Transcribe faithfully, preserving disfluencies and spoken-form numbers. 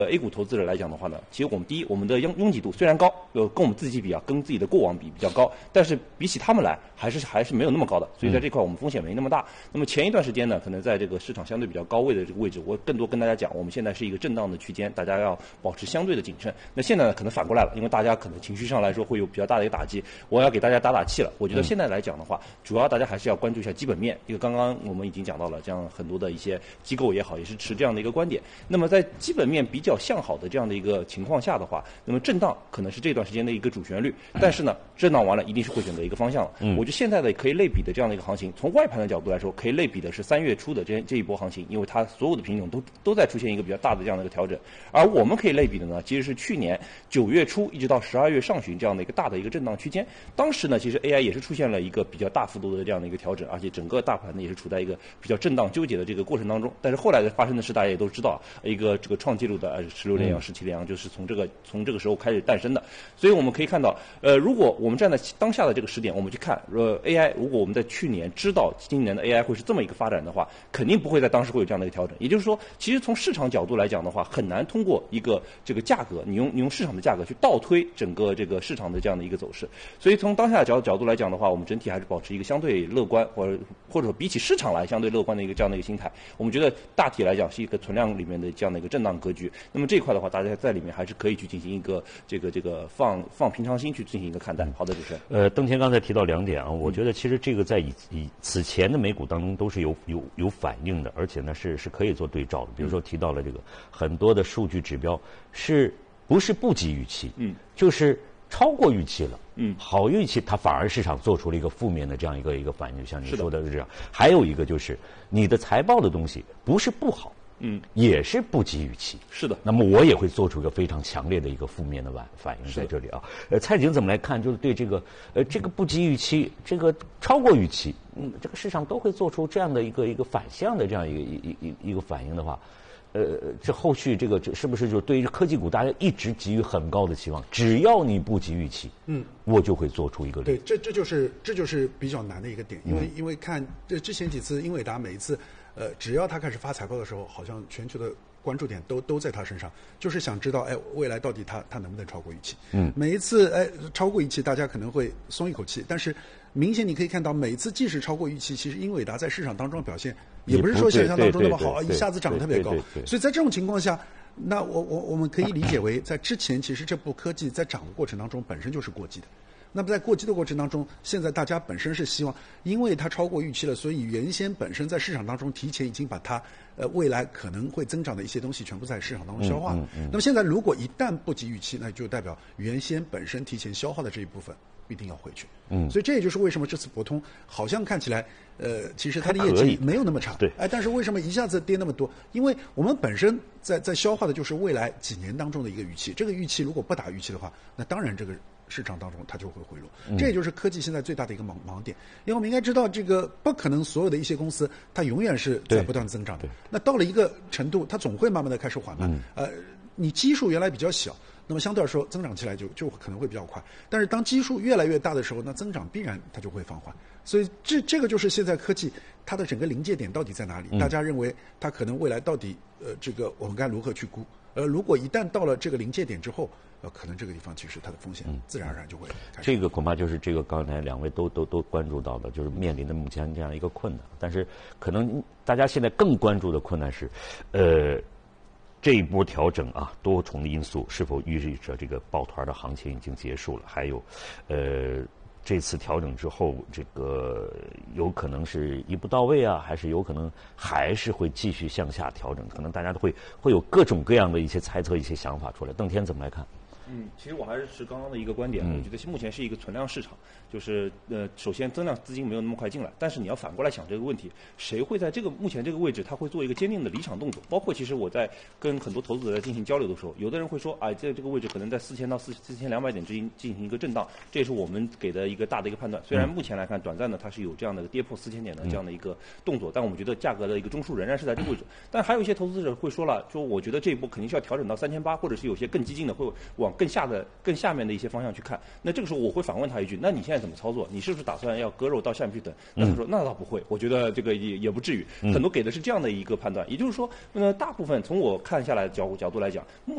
呃 A 股投资者来讲的话呢，其实我们第一，我们的拥拥挤度虽然高，呃，跟我们自己比啊，跟自己的过往比比较高，但是比起他们来，还是还是没有那么高的，所以在这块我们风险没那么大。那么前一段时间呢，可能在这个市场相对比较高位的这个位置，我更多跟大家讲，我们现在是一个震荡的区间，大家要保持相对的谨慎。那现在呢，可能反过来了，因为大家可能情绪上来说会有比较大的一个打击，我要给大家打打气了。我觉得现在来讲的话，主要大家还是要关注一下基本面，因为刚刚我们已经讲到了，这样很多的一些机构也好，也是持这样的一个观点。那么在基本面比较向好的这样的一个情况下的话，那么震荡可能是这段时间的一个主旋律，但是呢，震荡完了一定是会选择一个方向了。嗯，我觉得现在的可以类比的这样的一个行情，从外盘的角度来说，可以类比的是三月初的这这一波行情，因为它所有的品种都都在出现一个比较大的这样的一个调整。而我们可以类比的呢，其实是去年九月初一直到十二月上旬这样的一个大的一个震荡区间。当时呢，其实 A I 也是出现了一个比较大幅度的这样的一个调整，而且整个大盘呢也是处在一个比较震荡纠结的这个过程当中。但是后来的发生的事，大家也都知道，一个这个创纪录的呃十六连阳、十七连阳，就是从这个从这个时候开始诞生的。所以我们可以看到，呃，如果我们站在当下的这个时点，我们去看，呃 ，A I 如果我们在去年知道今年的 A I 会是这么一个发展的话，肯定不会在当时会有这样的一个调整。也就是说，其实从市场角度来讲的话，很难通过一个这个价格，你用你用市场的价格去倒推整个这个市场的这样的一个走势。所以从当下的角角度来讲的话，我们整体还是保持一个相对乐观，或者或者说比起市场来相对乐观的一个这样的一个心态。我们觉得大体来讲是一个存量里面的这样的一个震荡格局。那么这一块的话，大家在里面还是可以去进行一个这个这个放放平常心去进行一个看待。好的，主持人。 呃，邓乾刚才提到两点啊，我觉得其实这个在以以此前的美股当中都是有有有反映的，而且呢是是可以做对照的。比如说提到了这个很多的数据指标是不是不及预期？嗯，就是超过预期了。嗯，好预期它反而市场做出了一个负面的这样一个一个反应，就像你说的是这样。还有一个就是你的财报的东西不是不好。嗯，也是不及预期。 是的。 那么我也会做出一个非常强烈的一个负面的反反应在这里啊。呃，蔡景怎么来看？就是对这个呃这个不及预期，这个超过预期，嗯，这个市场都会做出这样的一个一个反向的这样一个一一一个反应的话，呃，这后续这个这是不是就对于科技股大家一直给予很高的期望？只要你不及预期，嗯，我就会做出一个对，这这就是这就是比较难的一个点，因为、嗯、因为看这之前几次英伟达每一次。呃，只要他开始发财报的时候，好像全球的关注点都都在他身上，就是想知道，哎，未来到底他他能不能超过预期？嗯，每一次哎超过预期，大家可能会松一口气，但是明显你可以看到，每次即使超过预期，其实英伟达在市场当中的表现也不是说想象当中那么好，一下子涨得特别高。所以在这种情况下，那我我我们可以理解为，在之前其实这部科技在涨的过程当中本身就是过激的。那么在过激的过程当中，现在大家本身是希望，因为它超过预期了，所以原先本身在市场当中提前已经把它呃未来可能会增长的一些东西全部在市场当中消化了。嗯嗯嗯、那么现在如果一旦不及预期，那就代表原先本身提前消化的这一部分必定要回去。嗯，所以这也就是为什么这次博通好像看起来呃其实它的业绩没有那么差， 对， 哎，但是为什么一下子跌那么多？因为我们本身在在消化的就是未来几年当中的一个预期，这个预期如果不达预期的话，那当然这个。市场当中它就会回落，这也就是科技现在最大的一个盲盲点。因为我们应该知道，这个不可能所有的一些公司它永远是在不断增长的。那到了一个程度，它总会慢慢的开始缓慢。嗯、呃，你基数原来比较小，那么相对来说增长起来就就可能会比较快。但是当基数越来越大的时候，那增长必然它就会放缓。所以这这个就是现在科技它的整个临界点到底在哪里？嗯、大家认为它可能未来到底呃这个我们该如何去估？呃，如果一旦到了这个临界点之后，呃，可能这个地方其实它的风险自然而然就会开始。 这个恐怕就是这个刚才两位都都都关注到的，就是面临的目前这样一个困难。但是可能大家现在更关注的困难是，呃，这一波调整啊，多重的因素是否预示着这个抱团的行情已经结束了？还有，呃。这次调整之后，这个有可能是一步到位啊，还是有可能还是会继续向下调整？可能大家都会会有各种各样的一些猜测、一些想法出来。邓天怎么来看？ 嗯，其实我还是持刚刚的一个观点，嗯、我觉得目前是一个存量市场，就是呃，首先增量资金没有那么快进来，但是你要反过来想这个问题，谁会在这个目前这个位置，他会做一个坚定的离场动作？包括其实我在跟很多投资者在进行交流的时候，有的人会说，哎，在这个位置可能在四千到四四千两百点之间进行一个震荡，这也是我们给的一个大的一个判断。虽然目前来看，短暂的它是有这样的跌破四千点的这样的一个动作，但我们觉得价格的一个中枢仍然是在这个位置。但还有一些投资者会说了，说我觉得这一波肯定是要调整到三千八，或者是有些更激进的会往更下的更下面的一些方向去看。那这个时候我会反问他一句：那你现在怎么操作？你是不是打算要割肉到下面去等？那他说：那倒不会，我觉得这个也也不至于。很多给的是这样的一个判断，也就是说，呃，大部分从我看下来的角角度来讲，目